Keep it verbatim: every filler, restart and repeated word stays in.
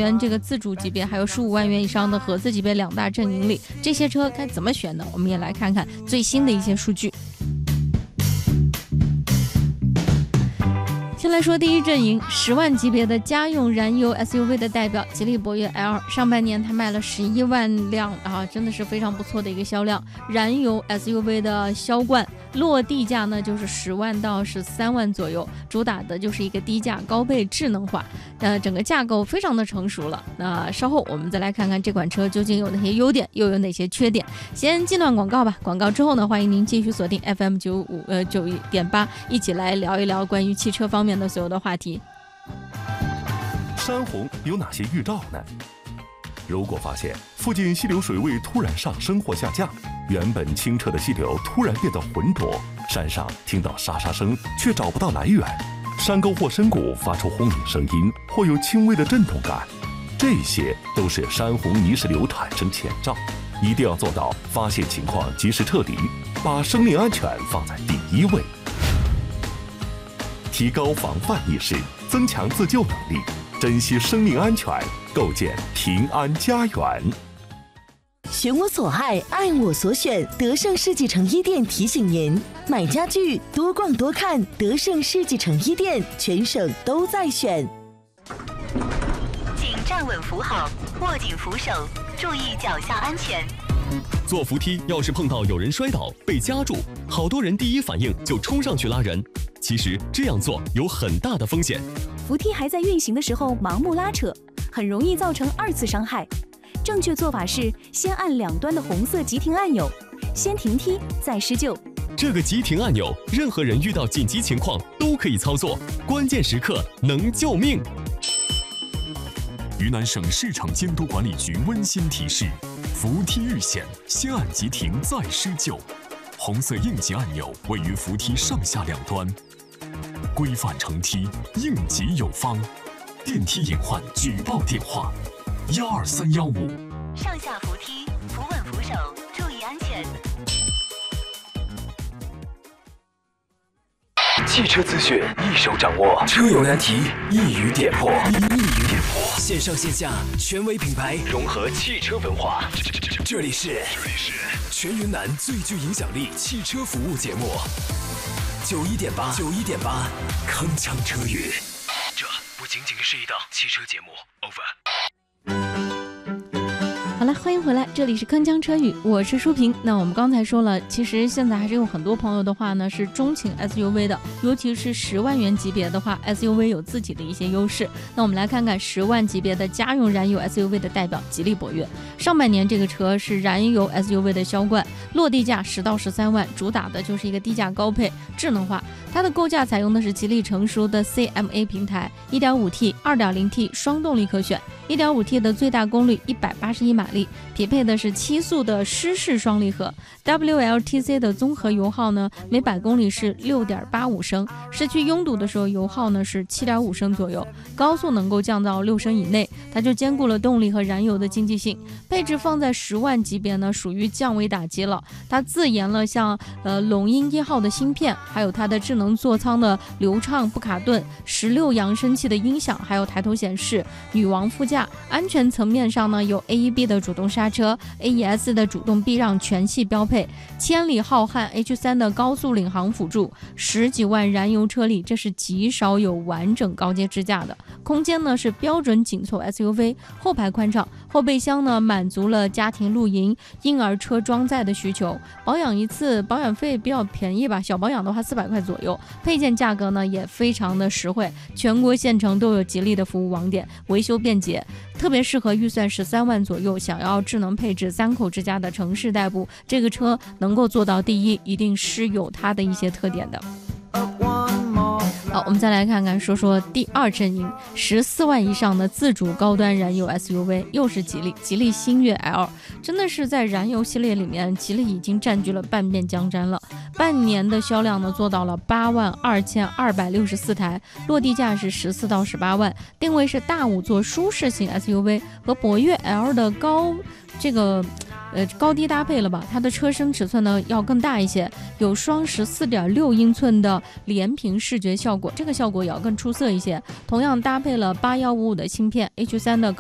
元这个自主级别，还有十五万元以上的合资级别两大阵营里，这些车该怎么选呢？我们也来看看最新的一些数据。先来说第一阵营，十万级别的家用燃油 S U V 的代表吉利博越 L， 上半年它卖了十一万辆啊，真的是非常不错的一个销量。燃油 S U V 的销冠，落地价呢就是十万到十三万左右，主打的就是一个低价高配智能化，呃，整个架构非常的成熟了。那稍后我们再来看看这款车究竟有哪些优点，又有哪些缺点。先进段广告吧，广告之后呢，欢迎您继续锁定 F M 九五呃九一点八，一起来聊一聊关于汽车方面的所有的话题。 山洪有哪些预兆呢？如果发现附近溪流水位突然上升或下降，原本清澈的溪流突然变得浑浊，山上听到沙沙声却找不到来源，山沟或深谷发出轰鸣声音或有轻微的震动感，这些都是山洪泥石流产生前兆，一定要做到发现情况及时撤离，把生命安全放在第一位。提高防范意识，增强自救能力，珍惜生命安全，构建平安家园。 选我所爱，爱我所选。德胜世纪城一店提醒您：买家具多逛多看，德胜世纪城一店，全省都在选。 请站稳扶好，握紧扶手，注意脚下安全。 坐扶梯要是碰到有人摔倒被夹住，好多人第一反应就冲上去拉人。其实这样做有很大的风险， 扶梯还在运行的时候盲目拉扯，很容易造成二次伤害。正确做法是先按两端的红色急停按钮，先停梯再施救。 这个急停按钮，任何人遇到紧急情况都可以操作，关键时刻能救命。 云南省市场监督管理局温馨提示：扶梯遇险，先按急停再施救。红色应急按钮位于扶梯上下两端。规范乘梯，应急有方。电梯隐患举报电话：幺二三幺五。 上下扶梯，扶稳扶手，注意安全。 汽车资讯一手掌握，车友难题一语点破，一语点破。线上线下权威品牌融合汽车文化，这里是全云南最具影响力汽车服务节目。九一点八，九一点八，铿锵车语。这不仅仅是一档汽车节目。Over。 好了，欢迎回来，这里是铿锵车语，我是舒平。那我们刚才说了，其实现在还是有很多朋友的话呢是钟情 S U V 的，尤其是十万元级别的话 S U V 有自己的一些优势。那我们来看看十万级别的家用燃油 S U V 的代表吉利博越，上半年这个车是燃油 S U V 的销冠，落地价十到十三万，主打的就是一个低价高配智能化。它的构架采用的是吉利成熟的 C M A 平台， 一点五 T、二点零 T 双动力可选， 一点五 T 的最大功率一百八十一马力，匹配的是七速的湿式双离合。 W L T C 的综合油耗呢，每百公里是 六点八五升，市区拥堵的时候油耗呢是 七点五升左右，高速能够降到六升以内，它就兼顾了动力和燃油的经济性。配置放在十万级别呢，属于降维打击了，它自研了像呃龙鹰一号的芯片，还有它的智能座舱的流畅不卡顿，十六扬声器的音响，还有抬头显示，女王副驾。安全层面上呢，有 A E B 的主动刹车， A E S 的主动避让全系标配，千里浩瀚 H 三 的高速领航辅助，十几万燃油车里这是极少有完整高阶支架的。空间呢是标准紧凑 S U V， 后排宽敞，后备箱呢满足了家庭露营、婴儿车装载的需求。保养一次保养费比较便宜吧，小保养的话四百块左右，配件价格呢也非常的实惠，全国县城都有吉利的服务网点，维修便捷，特别适合预算十三万左右，想要智能配置三口之家的城市代步，这个车能够做到第一，一定是有它的一些特点的。好，我们再来看看说说第二阵营，十四万以上的自主高端燃油 S U V， 又是吉利，吉利星越 L， 真的是在燃油系列里面，吉利已经占据了半边江山了。半年的销量呢，做到了八万二千二百六十四台，落地价是十四到十八万，定位是大五座舒适型 S U V， 和博越 L 的高这个。呃，高低搭配了吧？它的车身尺寸呢要更大一些，有双十四点六英寸的连屏视觉效果，这个效果也要更出色一些。同样搭配了八一五五的芯片 ，H 三 的高。